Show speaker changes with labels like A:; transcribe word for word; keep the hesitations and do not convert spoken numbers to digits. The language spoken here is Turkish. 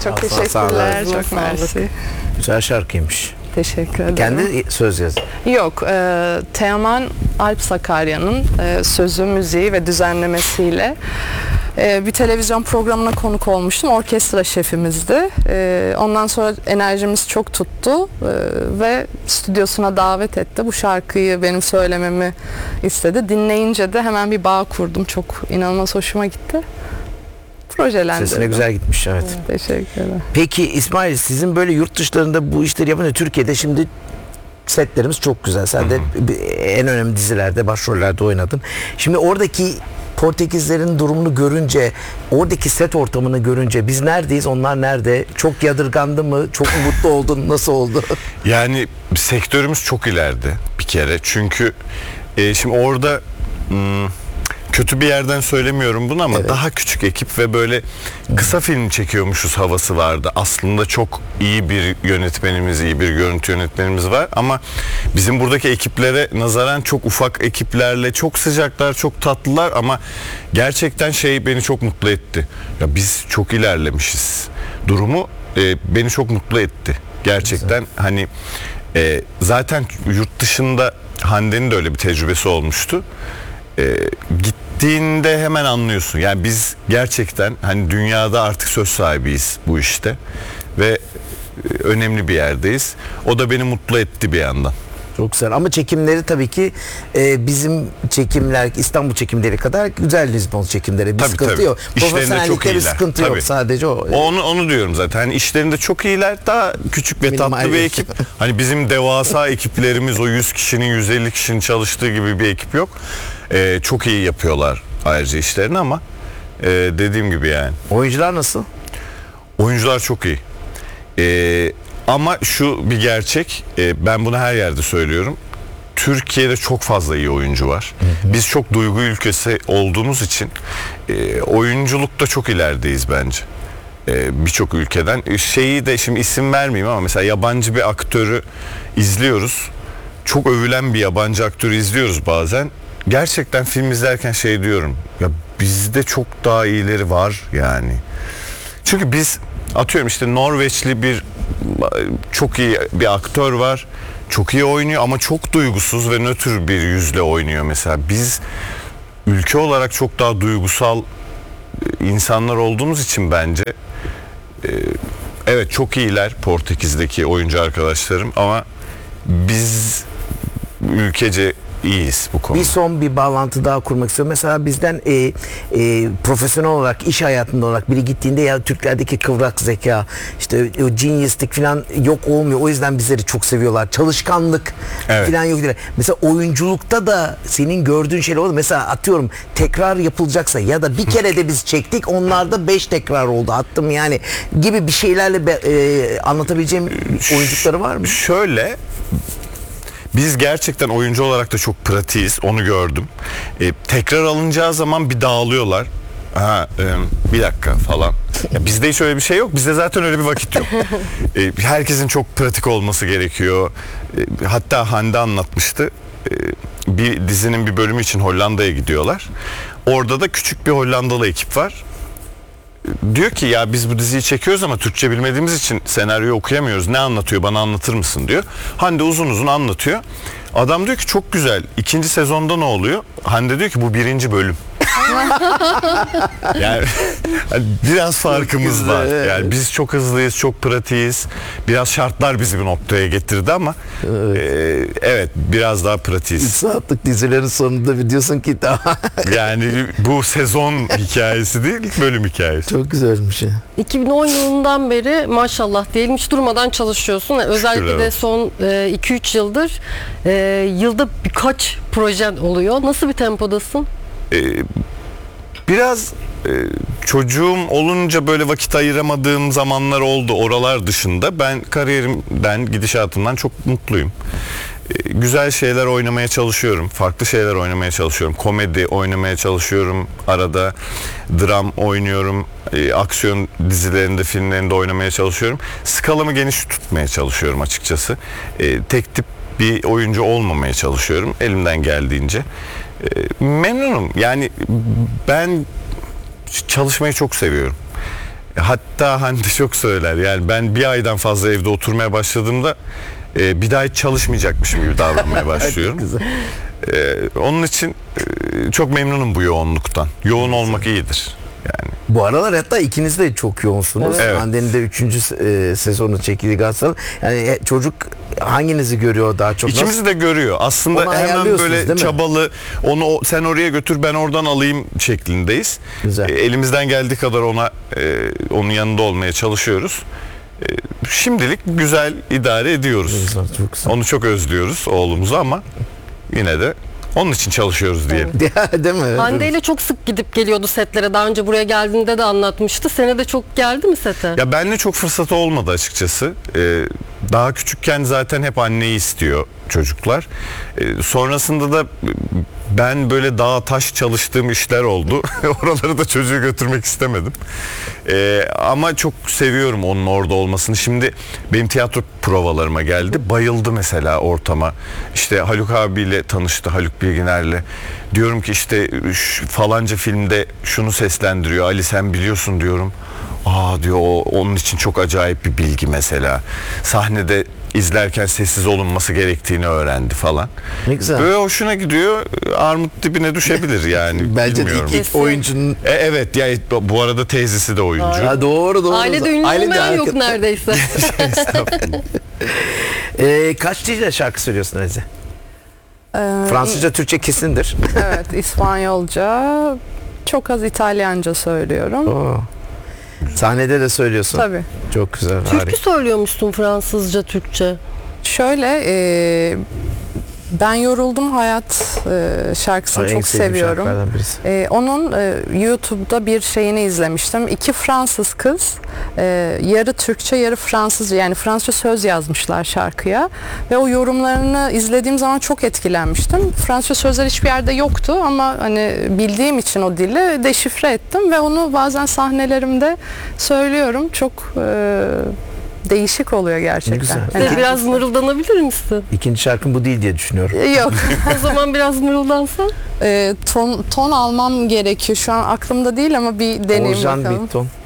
A: Çok
B: Sağ-
A: teşekkürler.
B: sağ-
A: Çok mersi.
B: Güzel şarkıymış.
A: Teşekkür ederim.
B: Kendi söz yazdı.
A: Yok, e, Teoman Alp Sakarya'nın e, sözü, müziği ve düzenlemesiyle e, bir televizyon programına konuk olmuştum. Orkestra şefimizdi. E, ondan sonra enerjimiz çok tuttu e, ve stüdyosuna davet etti. Bu şarkıyı benim söylememi istedi. Dinleyince de hemen bir bağ kurdum. Çok inanılmaz hoşuma gitti. Projelendirdim.
B: Sesine güzel gitmiş, evet.
A: Teşekkürler.
B: Peki İsmail, sizin böyle yurt dışlarında bu işleri yapınca Türkiye'de şimdi setlerimiz çok güzel. Sen de en önemli dizilerde, başrollerde oynadın. Şimdi oradaki Portekizlerin durumunu görünce, oradaki set ortamını görünce biz neredeyiz, onlar nerede? Çok yadırgandı mı? Çok mutlu oldun? Nasıl oldu?
C: Yani sektörümüz çok ileride bir kere. Çünkü e, şimdi orada hmm, kötü bir yerden söylemiyorum bunu ama evet, daha küçük ekip ve böyle kısa film çekiyormuşuz havası vardı. Aslında çok iyi bir yönetmenimiz, iyi bir görüntü yönetmenimiz var ama bizim buradaki ekiplere nazaran çok ufak ekiplerle, çok sıcaklar, çok tatlılar ama gerçekten şey beni çok mutlu etti. Ya biz çok ilerlemişiz. Durumu e, beni çok mutlu etti. Gerçekten güzel. Hani e, zaten yurt dışında Hande'nin de öyle bir tecrübesi olmuştu. E, gittiğinde hemen anlıyorsun. Yani biz gerçekten hani dünyada artık söz sahibiyiz bu işte ve önemli bir yerdeyiz. O da beni mutlu etti bir yandan.
B: Çok güzel ama çekimleri tabii ki e, bizim çekimler, İstanbul çekimleri kadar güzel Lizbon çekimleri. Bir
C: tabii,
B: sıkıntı
C: tabii.
B: yok.
C: Profesyonellikte
B: bir sıkıntı tabii. yok sadece o.
C: Onu onu diyorum zaten. Hani işlerinde çok iyiler. Daha küçük ve
B: Minimal
C: tatlı bir ekip. Hani bizim devasa ekiplerimiz, o yüz kişinin, yüz elli kişinin çalıştığı gibi bir ekip yok. Ee, çok iyi yapıyorlar ayrıca işlerini ama e, dediğim gibi yani.
B: Oyuncular nasıl?
C: Oyuncular çok iyi. Ee, ama şu bir gerçek, e, ben bunu her yerde söylüyorum. Türkiye'de çok fazla iyi oyuncu var. Hı hı. Biz çok duygu ülkesi olduğumuz için e, oyunculukta çok ilerideyiz bence. E, Birçok ülkeden. Şeyi de şimdi isim vermeyeyim ama mesela yabancı bir aktörü izliyoruz. Çok övülen bir yabancı aktörü izliyoruz bazen. Gerçekten film izlerken şey diyorum. Ya bizde çok daha iyileri var yani. Çünkü biz atıyorum işte Norveçli bir çok iyi bir aktör var. Çok iyi oynuyor ama çok duygusuz ve nötr bir yüzle oynuyor mesela. Biz ülke olarak çok daha duygusal insanlar olduğumuz için bence evet çok iyiler Portekiz'deki oyuncu arkadaşlarım ama biz ülkece iyiyiz bu konuda.
B: Bir son bir bağlantı daha kurmak istiyorum. Mesela bizden e, e, profesyonel olarak, iş hayatında olarak biri gittiğinde ya Türklerdeki kıvrak zeka, işte o genius'lik falan yok olmuyor. O yüzden bizleri çok seviyorlar. Çalışkanlık evet, falan yok. Mesela oyunculukta da senin gördüğün şeyler oldu. Mesela atıyorum tekrar yapılacaksa ya da bir kere de biz çektik, onlarda beş tekrar oldu. Attım yani gibi bir şeylerle be, e, anlatabileceğim oyunculukları var mı?
C: Şöyle, biz gerçekten oyuncu olarak da çok pratiğiz, onu gördüm. Ee, tekrar alınacağı zaman bir dağılıyorlar. Ha, e, bir dakika falan. Ya bizde hiç öyle bir şey yok. Bizde zaten öyle bir vakit yok. Ee, herkesin çok pratik olması gerekiyor. Ee, hatta Hande anlatmıştı. Ee, bir dizinin bir bölümü için Hollanda'ya gidiyorlar. Orada da küçük bir Hollandalı ekip var. Diyor ki ya biz bu diziyi çekiyoruz ama Türkçe bilmediğimiz için senaryoyu okuyamıyoruz. Ne anlatıyor, bana anlatır mısın diyor. Hande uzun uzun anlatıyor. Adam diyor ki çok güzel. İkinci sezonda ne oluyor? Hande diyor ki bu birinci bölüm. Yani biraz farkımız var. Yani biz çok hızlıyız, çok pratiğiz. Biraz şartlar bizi bir noktaya getirdi ama evet, e, evet biraz daha pratiğiz.
B: üç saatlik dizilerin sonunda diyorsun ki daha.
C: Yani bu sezon hikayesi değil, bölüm hikayesi.
B: Çok güzelmiş ya.
D: iki bin on yılından beri maşallah diyelim hiç durmadan çalışıyorsun. Özellikle
C: Şükür
D: de
C: evet,
D: son e, iki üç yıldır e, yılda birkaç projen oluyor. Nasıl bir tempodasın?
C: Ee, biraz e, çocuğum olunca böyle vakit ayıramadığım zamanlar oldu oralar dışında. Ben kariyerimden, gidişatımdan çok mutluyum. E, güzel şeyler oynamaya çalışıyorum. Farklı şeyler oynamaya çalışıyorum. Komedi oynamaya çalışıyorum. Arada dram oynuyorum. E, aksiyon dizilerinde, filmlerinde oynamaya çalışıyorum. Skalamı geniş tutmaya çalışıyorum açıkçası. E, tek tip bir oyuncu olmamaya çalışıyorum elimden geldiğince. E, memnunum. Yani ben çalışmayı çok seviyorum. Hatta Hande çok söyler. Yani ben bir aydan fazla evde oturmaya başladığımda e, bir daha hiç çalışmayacakmışım gibi davranmaya başlıyorum.
B: Güzel.
C: E, onun için e, çok memnunum bu yoğunluktan. Yoğun olmak iyidir. Yani
B: Bu aralar hatta ikiniz de çok yoğunsunuz.
C: Evet.
B: Hande'nin de üçüncü e, sezonu çekildi Galatasaray. Yani e, çocuk hanginizi görüyor daha çok?
C: İkimizi de görüyor. Aslında
B: Onu
C: hemen
B: ayarlıyorsunuz,
C: böyle
B: değil mi?
C: çabalı, onu o- sen oraya götür ben oradan alayım şeklindeyiz.
B: Güzel.
C: E, elimizden geldiği kadar ona e, onun yanında olmaya çalışıyoruz. E, şimdilik güzel idare ediyoruz.
B: Güzel, çok güzel.
C: Onu çok özlüyoruz oğlumuzu ama yine de onun için çalışıyoruz diyelim.
B: Değil mi?
D: Hande ile çok sık gidip geliyordu setlere. Daha önce buraya geldiğinde de anlatmıştı. Sene de çok geldi mi sete?
C: Ya benle çok fırsatı olmadı açıkçası. Ee, daha küçükken zaten hep anneyi istiyor çocuklar. Ee, sonrasında da ben böyle dağ taş çalıştığım işler oldu. Oraları da çocuğu götürmek istemedim. Ee, ama çok seviyorum onun orada olmasını. Şimdi benim tiyatro provalarıma geldi. Bayıldı mesela ortama. İşte Haluk abiyle tanıştı, Haluk Bilginer'le. Diyorum ki işte şu falanca filmde şunu seslendiriyor. Ali sen biliyorsun diyorum. Aa diyor o onun için çok acayip bir bilgi mesela. Sahnede izlerken sessiz olunması gerektiğini öğrendi falan.
B: Ne güzel.
C: Böyle hoşuna gidiyor. Armut dibine düşebilir yani.
B: Bence de
C: bilmiyorum.
B: ilk, ilk
D: Kesin.
B: oyuncunun
C: E, evet ya bu arada teyzesi de oyuncu.
B: Ha, doğru doğru.
D: Ailede ünlü
B: Ailede
D: olmayan yok
B: hareket-
D: neredeyse.
B: Ee, kaç dilde şarkı söylüyorsun Eze?
A: Ee,
B: Fransızca, Türkçe kesindir.
A: Evet, İspanyolca, çok az İtalyanca söylüyorum.
B: Oo. Sahnede de söylüyorsun.
A: Tabii.
B: Çok güzel.
D: Türkü
B: harika.
D: söylüyormuşsun Fransızca, Türkçe.
A: Şöyle, e, ben Yoruldum Hayat e, şarkısını
B: Ay, en
A: çok
B: sevdiğim
A: seviyorum.
B: şarkılardan birisi.
A: E, onun e, YouTube'da bir şeyini izlemiştim. İki Fransız kız e, yarı Türkçe yarı Fransızca, yani Fransızca söz yazmışlar şarkıya ve o yorumlarını izlediğim zaman çok etkilenmiştim. Fransızca sözler hiçbir yerde yoktu ama hani bildiğim için o dili deşifre ettim ve onu bazen sahnelerimde söylüyorum. Çok e, değişik oluyor gerçekten.
B: Ne güzel.
A: Yani-
D: Size biraz mırıldanabilir misin?
B: İkinci şarkım bu değil diye düşünüyorum.
A: Yok.
D: O zaman biraz mırıldansan.
A: E, ton, ton almam gerekiyor. Şu an aklımda değil ama bir deneyim
B: Orjan
A: bakalım.
B: Bitton.